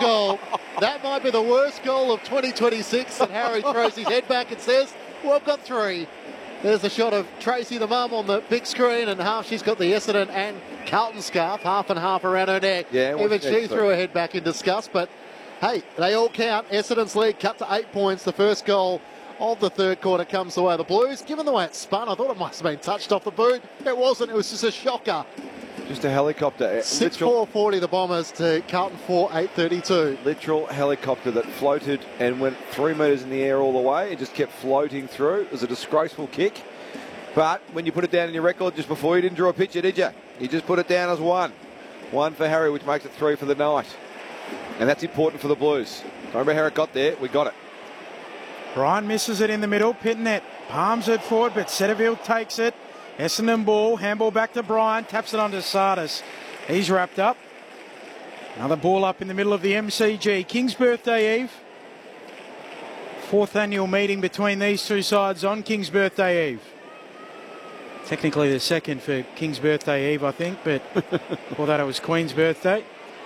goal. That might be the worst goal of 2026. And Harry throws his head back and says, well, I've got 3. There's a shot of Tracy the mum on the big screen, and half she's got the Essendon and Carlton scarf, half and half around her neck. Yeah, even she threw her head back in disgust. But hey, they all count. Essendon's lead cut to 8 points. The first goal of the third quarter comes the way of the Blues. Given the way it spun, I thought it must have been touched off the boot. It wasn't. It was just a shocker. Just a helicopter. 6-4-40 the Bombers to Carlton 4-8-32. Literal helicopter that floated and went 3 metres in the air all the way. It just kept floating through. It was a disgraceful kick. But when you put it down in your record just before, you didn't draw a picture, did you? You just put it down as 1. 1 for Harry, which makes it 3 for the night. And that's important for the Blues. Don't remember how it got there. We got it. Brian misses it in the middle. Pittonet palms it forward, but Setterfield takes it. Essendon ball, handball back to Brian, taps it onto Sardis. He's wrapped up. Another ball up in the middle of the MCG. King's Birthday Eve. 4th annual meeting between these two sides on King's Birthday Eve. Technically the second for King's Birthday Eve, I think, but before that it was Queen's Birthday.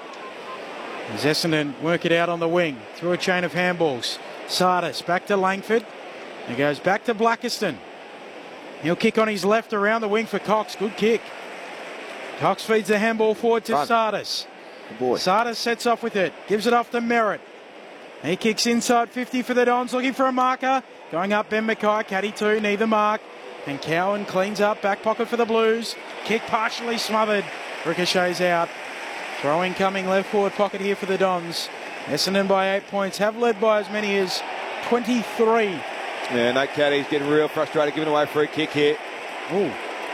As Essendon work it out on the wing, through a chain of handballs. Sardis back to Langford. He goes back to Blackiston. He'll kick on his left around the wing for Cox. Good kick. Cox feeds the handball forward to Sardis. Sardis sets off with it. Gives it off to Merritt. He kicks inside 50 for the Dons. Looking for a marker. Going up Ben Mackay. Caddy 2. Neither mark. And Cowan cleans up. Back pocket for the Blues. Kick partially smothered. Ricochets out. Throwing coming left forward pocket here for the Dons. Essendon by 8 points. Have led by as many as 23. Yeah, Nate Caddy's getting real frustrated, giving away a free kick here. Oh,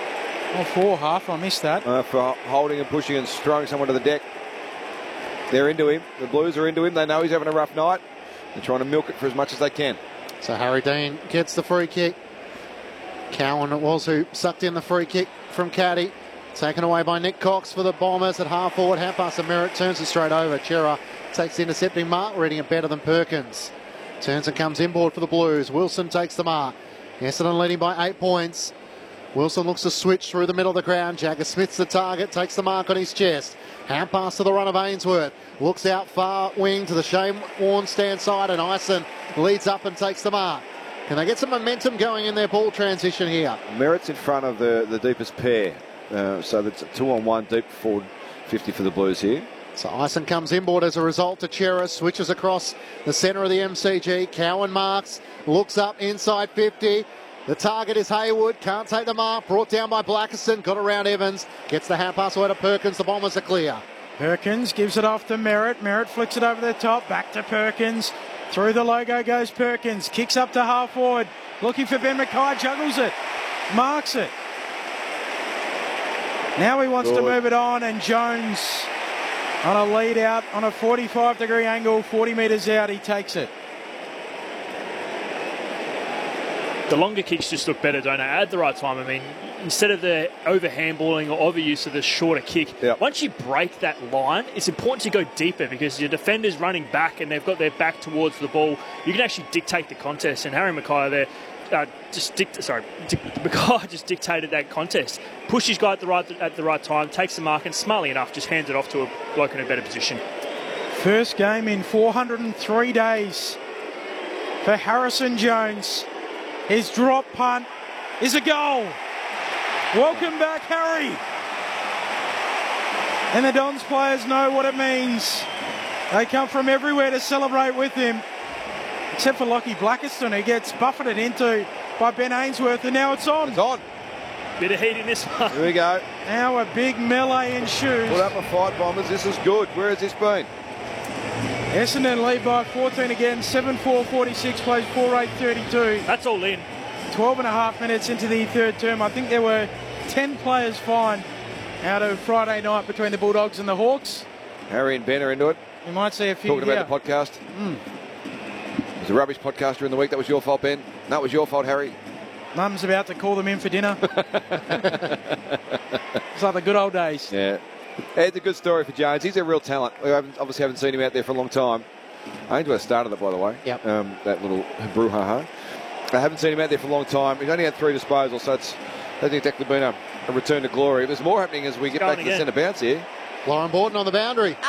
4 half. I missed that. For holding and pushing and throwing someone to the deck. They're into him. The Blues are into him. They know he's having a rough night. They're trying to milk it for as much as they can. So Harry Dean gets the free kick. Cowan it was who sucked in the free kick from Caddy. Taken away by Nick Cox for the Bombers at half forward. Half pass to Merritt. Turns it straight over. Chera takes the intercepting mark. Reading it better than Perkins. Turns and comes inboard for the Blues. Wilson takes the mark. Essendon leading by 8 points. Wilson looks to switch through the middle of the ground. Jagger Smith's the target. Takes the mark on his chest. Hand pass to the run of Ainsworth. Looks out far wing to the Shane Warne stand side. And Ison leads up and takes the mark. Can they get some momentum going in their ball transition here? Merritt's in front of the deepest pair. So that's a 2-on-1 deep forward 50 for the Blues here. So Ison comes inboard as a result to Chera, switches across the centre of the MCG. Cowan marks, looks up inside 50. The target is Hayward, can't take the mark, brought down by Blackiston, got around Evans, gets the hand pass away to Perkins, the Bombers are clear. Perkins gives it off to Merritt. Merritt flicks it over the top, back to Perkins. Through the logo goes Perkins, kicks up to half forward, looking for Ben Mackay, juggles it, marks it. Now he wants to move it on, and Jones on a lead out on a 45-degree angle, 40 metres out, he takes it. The longer kicks just look better, don't they? At the right time. I mean, instead of the over handballing or overuse of the shorter kick, once you break that line, it's important to go deeper because your defender's running back and they've got their back towards the ball. You can actually dictate the contest, and Harry Mackay there Mackay just dictated that contest. Pushed his guy at the right time, takes the mark, and smartly enough just hands it off to a bloke in a better position. First game in 403 days for Harrison Jones. His drop punt is a goal. Welcome back, Harry. And the Dons players know what it means. They come from everywhere to celebrate with him. Except for Lockie Blackiston, who gets buffeted into by Ben Ainsworth, and now it's on. It's on. Bit of heat in this one. Here we go. Now a big melee ensues. Put up a fight, Bombers. This is good. Where has this been? Essendon lead by 14 again. 7-4-46 plays 4-8-32. That's all in. 12 and a half minutes into the third term. I think there were 10 players fined out of Friday night between the Bulldogs and the Hawks. Harry and Ben are into it. You might see a few talking about the podcast. It was a rubbish podcast during the week. That was your fault, Ben. No, it was your fault, Harry. Mum's about to call them in for dinner. It's like the good old days. Yeah. It's a good story for Jones. He's a real talent. We obviously haven't seen him out there for a long time. Ainsworth started it, by the way. Yep. That little brouhaha. I haven't seen him out there for a long time. He's only had 3 disposals, so it's hasn't exactly been a return to glory. There's more happening as we get back to the centre bounce here. Lauren Borton on the boundary.